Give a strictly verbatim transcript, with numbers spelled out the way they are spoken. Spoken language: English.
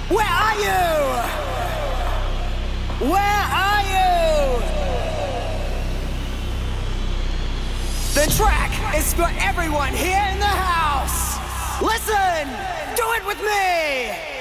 Where are you? Where are you? The track is for everyone here in the house. Listen, do it with me.